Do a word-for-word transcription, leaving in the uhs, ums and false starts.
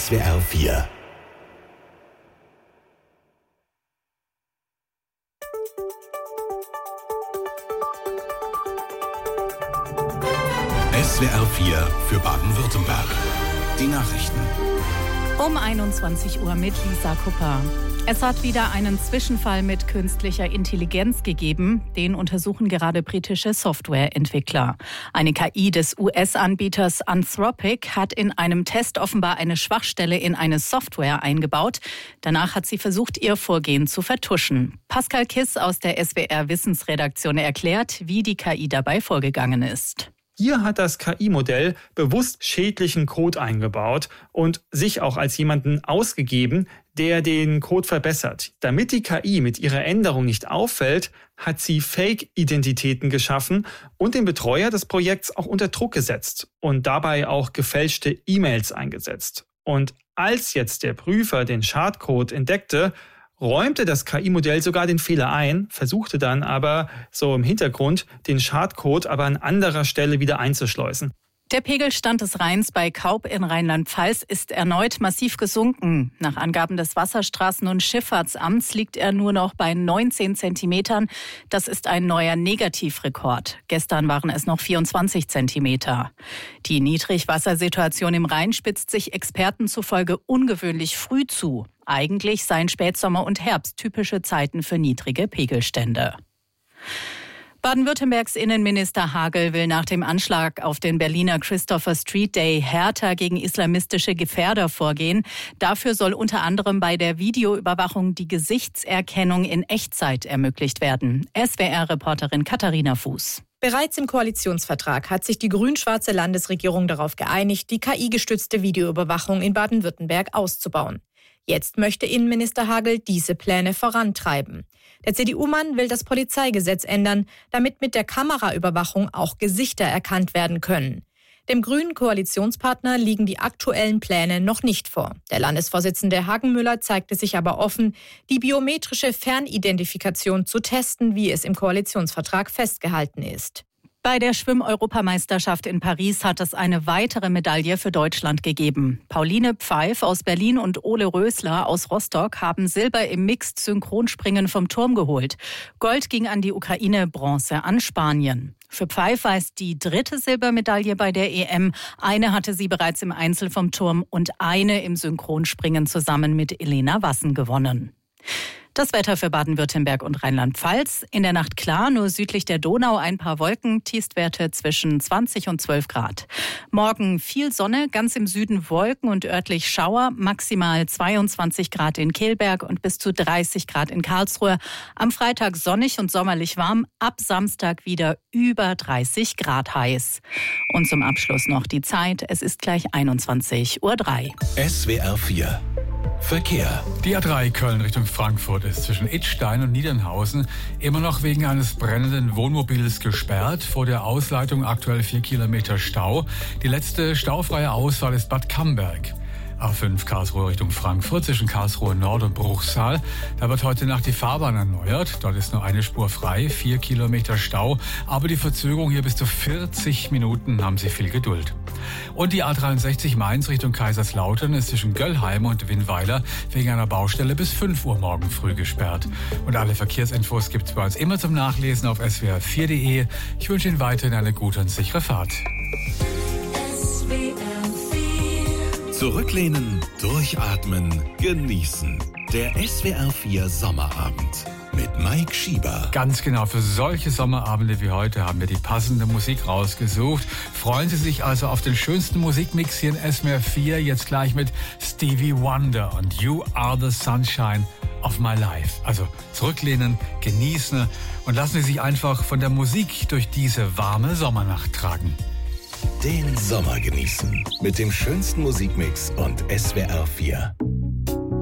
S W R vier. S W R vier für Baden-Württemberg. Die Nachrichten. Um einundzwanzig Uhr mit Lisa Kupper. Es hat wieder einen Zwischenfall mit künstlicher Intelligenz gegeben. Den untersuchen gerade britische Softwareentwickler. Eine K I des U S-Anbieters Anthropic hat in einem Test offenbar eine Schwachstelle in eine Software eingebaut. Danach hat sie versucht, ihr Vorgehen zu vertuschen. Pascal Kiss aus der S W R-Wissensredaktion erklärt, wie die K I dabei vorgegangen ist. Hier hat das K I-Modell bewusst schädlichen Code eingebaut und sich auch als jemanden ausgegeben, der den Code verbessert. Damit die K I mit ihrer Änderung nicht auffällt, hat sie Fake-Identitäten geschaffen und den Betreuer des Projekts auch unter Druck gesetzt und dabei auch gefälschte E-Mails eingesetzt. Und als jetzt der Prüfer den Schadcode entdeckte, räumte das K I-Modell sogar den Fehler ein, versuchte dann aber so im Hintergrund den Schadcode aber an anderer Stelle wieder einzuschleusen. Der Pegelstand des Rheins bei Kaub in Rheinland-Pfalz ist erneut massiv gesunken. Nach Angaben des Wasserstraßen- und Schifffahrtsamts liegt er nur noch bei neunzehn Zentimetern. Das ist ein neuer Negativrekord. Gestern waren es noch vierundzwanzig Zentimeter. Die Niedrigwassersituation im Rhein spitzt sich Experten zufolge ungewöhnlich früh zu. Eigentlich seien Spätsommer und Herbst typische Zeiten für niedrige Pegelstände. Baden-Württembergs Innenminister Hagel will nach dem Anschlag auf den Berliner Christopher Street Day härter gegen islamistische Gefährder vorgehen. Dafür soll unter anderem bei der Videoüberwachung die Gesichtserkennung in Echtzeit ermöglicht werden. S W R-Reporterin Katharina Fuß. Bereits im Koalitionsvertrag hat sich die grün-schwarze Landesregierung darauf geeinigt, die K I-gestützte Videoüberwachung in Baden-Württemberg auszubauen. Jetzt möchte Innenminister Hagel diese Pläne vorantreiben. Der C D U-Mann will das Polizeigesetz ändern, damit mit der Kameraüberwachung auch Gesichter erkannt werden können. Dem grünen Koalitionspartner liegen die aktuellen Pläne noch nicht vor. Der Landesvorsitzende Hagenmüller zeigte sich aber offen, die biometrische Fernidentifikation zu testen, wie es im Koalitionsvertrag festgehalten ist. Bei der Schwimm-Europameisterschaft in Paris hat es eine weitere Medaille für Deutschland gegeben. Pauline Pfeif aus Berlin und Ole Rösler aus Rostock haben Silber im Mixed-Synchronspringen vom Turm geholt. Gold ging an die Ukraine, Bronze an Spanien. Für Pfeif war es die dritte Silbermedaille bei der E M. Eine hatte sie bereits im Einzel vom Turm und eine im Synchronspringen zusammen mit Elena Wassen gewonnen. Das Wetter für Baden-Württemberg und Rheinland-Pfalz. In der Nacht klar, nur südlich der Donau ein paar Wolken, Tiefstwerte zwischen zwanzig und zwölf Grad. Morgen viel Sonne, ganz im Süden Wolken und örtlich Schauer, maximal zweiundzwanzig Grad in Kelberg und bis zu dreißig Grad in Karlsruhe. Am Freitag sonnig und sommerlich warm, ab Samstag wieder über dreißig Grad heiß. Und zum Abschluss noch die Zeit, es ist gleich einundzwanzig Uhr drei. S W R vier. Verkehr. Die A drei Köln Richtung Frankfurt ist zwischen Idstein und Niedernhausen immer noch wegen eines brennenden Wohnmobils gesperrt. Vor der Ausleitung aktuell vier Kilometer Stau. Die letzte staufreie Ausfahrt ist Bad Camberg. A fünf Karlsruhe Richtung Frankfurt zwischen Karlsruhe Nord und Bruchsal. Da wird heute Nacht die Fahrbahn erneuert. Dort ist nur eine Spur frei, vier Kilometer Stau. Aber die Verzögerung hier bis zu vierzig Minuten, haben Sie viel Geduld. Und die A dreiundsechzig Mainz Richtung Kaiserslautern ist zwischen Göllheim und Winnweiler wegen einer Baustelle bis fünf Uhr morgen früh gesperrt. Und alle Verkehrsinfos gibt es bei uns immer zum Nachlesen auf S W R vier punkt de. Ich wünsche Ihnen weiterhin eine gute und sichere Fahrt. Zurücklehnen, durchatmen, genießen. Der S W R vier Sommerabend mit Mike Schieber. Ganz genau, für solche Sommerabende wie heute haben wir die passende Musik rausgesucht. Freuen Sie sich also auf den schönsten Musikmix hier in S W R vier. Jetzt gleich mit Stevie Wonder und You Are the Sunshine of My Life. Also zurücklehnen, genießen und lassen Sie sich einfach von der Musik durch diese warme Sommernacht tragen. Den Sommer genießen mit dem schönsten Musikmix und S W R vier.